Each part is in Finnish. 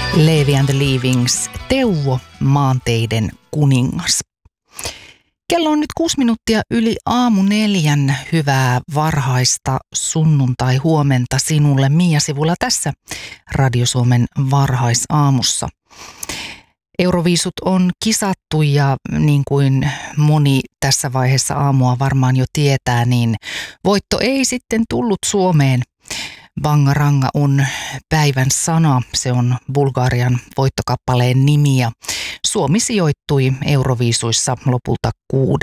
Levi and the Leavings, Teuvo, maanteiden kuningas. Kello on nyt 6 minuuttia yli 3:04. Hyvää varhaista sunnuntai-huomenta sinulle, Mia Sivula tässä Radio Suomen varhaisaamussa. Euroviisut on kisattu ja niin kuin moni tässä vaiheessa aamua varmaan jo tietää, niin voitto ei sitten tullut Suomeen. Bangaranga on päivän sana, se on Bulgarian voittokappaleen nimi ja Suomi sijoittui Euroviisuissa lopulta 6.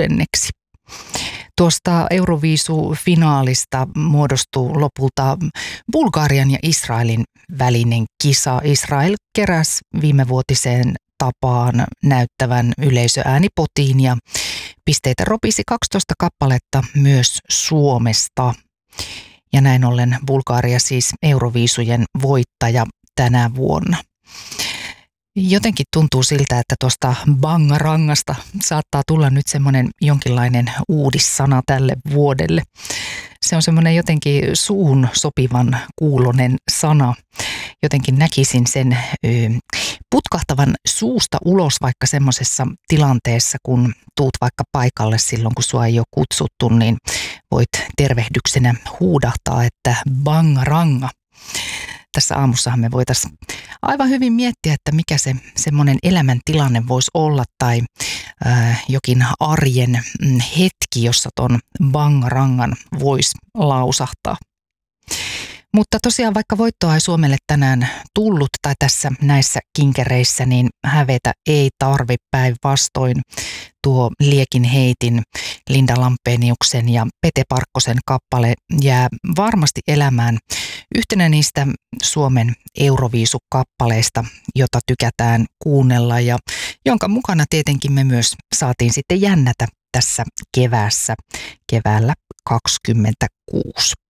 Tuosta Euroviisufinaalista muodostui lopulta Bulgarian ja Israelin välinen kisa. Israel keräsi viimevuotiseen tapaan näyttävän yleisöäänipotiin ja pisteitä ropisi 12 kappaletta myös Suomesta. Ja näin ollen Bulgaria siis Euroviisujen voittaja tänä vuonna. Jotenkin tuntuu siltä, että tuosta bangarangasta saattaa tulla nyt semmoinen jonkinlainen uudissana tälle vuodelle. Se on semmoinen jotenkin suun sopivan kuulonen sana. Jotenkin näkisin sen putkahtavan suusta ulos vaikka semmoisessa tilanteessa, kun tuut vaikka paikalle silloin, kun sua ei ole kutsuttu, niin voit tervehdyksenä huudahtaa, että bangaranga. Tässä aamussahan me voitaisiin aivan hyvin miettiä, että mikä se semmoinen elämäntilanne voisi olla tai jokin arjen hetki, jossa ton bangarangan voisi lausahtaa. Mutta tosiaan vaikka voittoa ei Suomelle tänään tullut tai tässä näissä kinkereissä, niin hävetä ei tarvi, päinvastoin. Tuo Liekin heitin, Linda Lampeniuksen ja Pete Parkkosen kappale jää varmasti elämään yhtenä niistä Suomen Euroviisukappaleista, jota tykätään kuunnella ja jonka mukana tietenkin me myös saatiin sitten jännätä tässä keväällä 2026.